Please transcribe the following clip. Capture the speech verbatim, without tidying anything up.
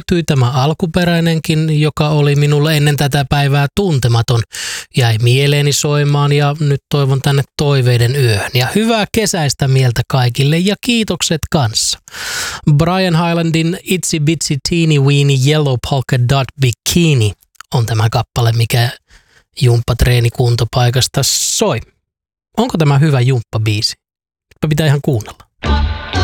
löytyi tämä alkuperäinenkin, joka oli minulle ennen tätä päivää tuntematon. Jäi mieleeni soimaan ja nyt toivon tänne toiveiden yöhön. Ja hyvää kesäistä mieltä kaikille ja kiitokset kanssa. Brian Hylandin Itsy Bitsy Teeny Weeny Yellow Polka Dot Bikini on tämä kappale, mikä jumppatreenikuntopaikasta soi. Onko tämä hyvä jumppabiisi? Pitää ihan kuunnella.